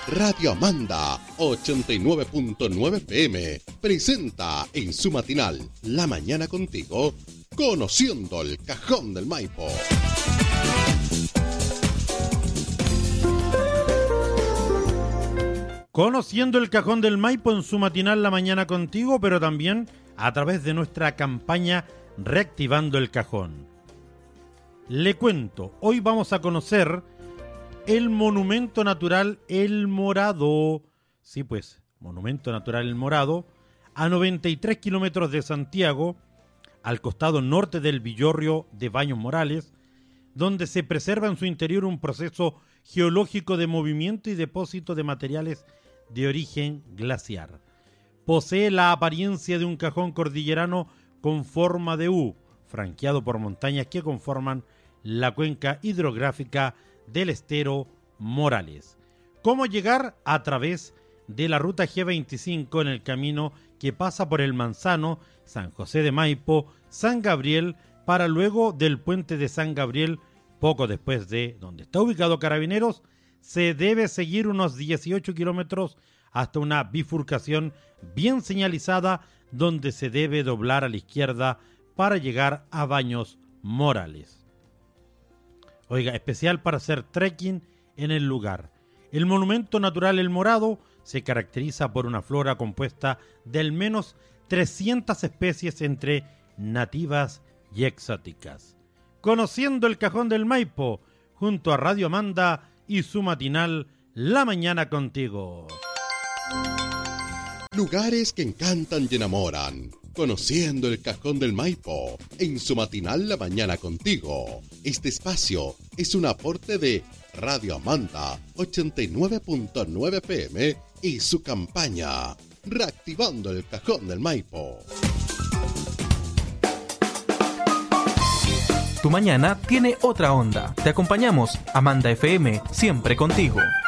Radio Amanda 89.9 FM presenta en su matinal La Mañana Contigo, Conociendo el Cajón del Maipo. Conociendo el Cajón del Maipo en su matinal La Mañana Contigo, pero también a través de nuestra campaña Reactivando el Cajón. Le cuento, hoy vamos a conocer el Monumento Natural El Morado. Sí, pues, Monumento Natural El Morado, a 93 kilómetros de Santiago, al costado norte del Villorrio de Baños Morales, donde se preserva en su interior un proceso geológico de movimiento y depósito de materiales de origen glaciar. Posee la apariencia de un cajón cordillerano con forma de U, franqueado por montañas que conforman la cuenca hidrográfica del estero Morales. ¿Cómo llegar? A través de la ruta G25 en el camino que pasa por el Manzano, San José de Maipo, San Gabriel, para luego del puente de San Gabriel, poco después de donde está ubicado Carabineros, se debe seguir unos 18 kilómetros hasta una bifurcación bien señalizada donde se debe doblar a la izquierda para llegar a Baños Morales. Oiga, especial para hacer trekking en el lugar. El Monumento Natural El Morado se caracteriza por una flora compuesta de al menos 300 especies entre nativas y exóticas. Conociendo el Cajón del Maipo, junto a Radio Amanda y su matinal La Mañana Contigo. Lugares que encantan y enamoran. Conociendo el Cajón del Maipo, en su matinal La Mañana Contigo. Este espacio es un aporte de Radio Amanda 89.9 FM y su campaña Reactivando el Cajón del Maipo. Tu mañana tiene otra onda. Te acompañamos, Amanda FM, siempre contigo.